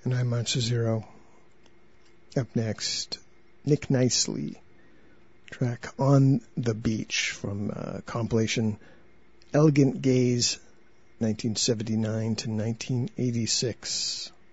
And I'm Monster Zero. Up next, Nick Nicely, track On the Beach from compilation Elegant Gaze, 1979 to 1986.